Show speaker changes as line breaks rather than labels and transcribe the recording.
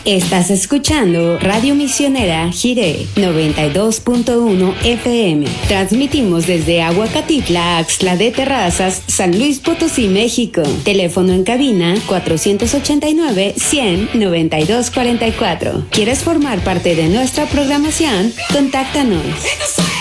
Estás escuchando Radio Misionera Jiré 92.1 FM. Transmitimos desde Aguacatitla, Axtla de Terrazas, San Luis Potosí, México. Teléfono en cabina 489-100-9244. ¿Quieres formar parte de nuestra programación? Contáctanos.